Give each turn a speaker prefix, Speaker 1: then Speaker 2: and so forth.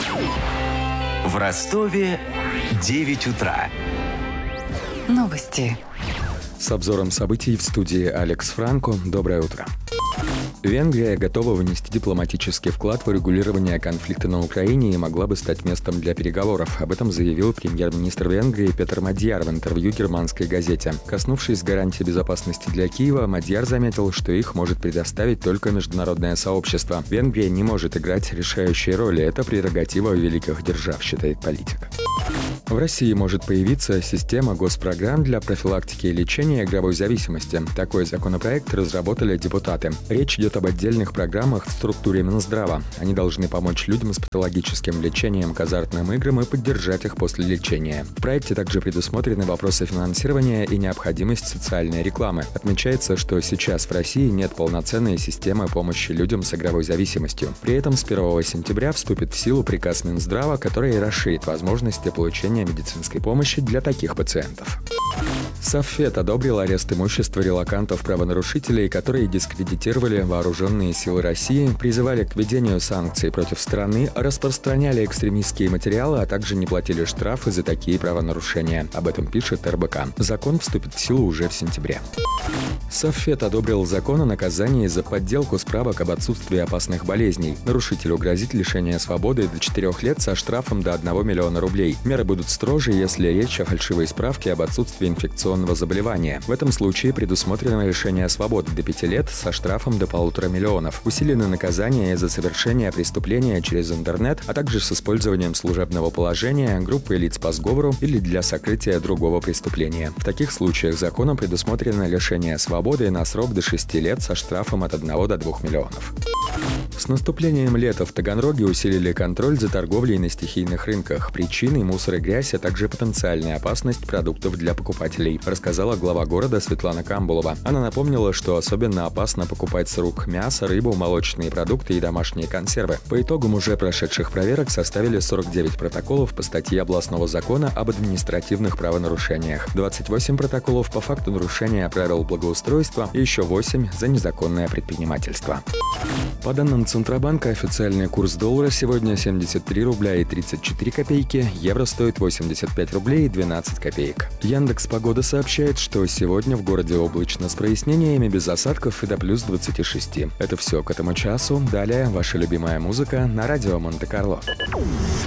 Speaker 1: В Ростове 9 утра.
Speaker 2: Новости.
Speaker 3: С обзором событий в студии Алекс Франко. Доброе утро. Венгрия готова внести дипломатический вклад в урегулирование конфликта на Украине и могла бы стать местом для переговоров. Об этом заявил премьер-министр Венгрии Петер Мадьяр в интервью германской газете. Коснувшись гарантий безопасности для Киева, Мадьяр заметил, что их может предоставить только международное сообщество. Венгрия не может играть решающей роли. Это прерогатива великих держав, считает политик. В России может появиться система госпрограмм для профилактики и лечения игровой зависимости. Такой законопроект разработали депутаты. Речь идет об отдельных программах в структуре Минздрава. Они должны помочь людям с патологическим влечением к азартным играм и поддержать их после лечения. В проекте также предусмотрены вопросы финансирования и необходимость социальной рекламы. Отмечается, что сейчас в России нет полноценной системы помощи людям с игровой зависимостью. При этом с 1 сентября вступит в силу приказ Минздрава, который расширит возможности получения медицинской помощи для таких пациентов. Софет одобрил арест имущества релокантов-правонарушителей, которые дискредитировали вооруженные силы России, призывали к введению санкций против страны, распространяли экстремистские материалы, а также не платили штрафы за такие правонарушения. Об этом пишет РБК. Закон вступит в силу уже в сентябре. Софет одобрил закон о наказании за подделку справок об отсутствии опасных болезней. Нарушителю грозит лишение свободы до 4 лет со штрафом до 1 миллиона рублей. Меры будут строже, если речь о фальшивой справке об отсутствии инфекционного заболевания. В этом случае предусмотрено лишение свободы до 5 лет со штрафом до 1,5 миллиона. Усилены наказания за совершение преступления через интернет, а также с использованием служебного положения, группы лиц по сговору или для сокрытия другого преступления. В таких случаях законом предусмотрено лишение свободы на срок до 6 лет со штрафом от 1 до 2 миллионов. С наступлением лета в Таганроге усилили контроль за торговлей на стихийных рынках. Причиной мусор и грязь, а также потенциальная опасность продуктов для покупателей, рассказала глава города Светлана Камбулова. Она напомнила, что особенно опасно покупать с рук мясо, рыбу, молочные продукты и домашние консервы. По итогам уже прошедших проверок составили 49 протоколов по статье областного закона об административных правонарушениях, 28 протоколов по факту нарушения правил благоустройства и еще 8 за незаконное предпринимательство. По данным Центробанка, официальный курс доллара сегодня 73 рубля и 34 копейки, евро стоит 85 рублей и 12 копеек. Яндекс.Погода сообщает, что сегодня в городе облачно с прояснениями, без осадков и до плюс 26. Это все к этому часу. Далее ваша любимая музыка на радио Монте-Карло.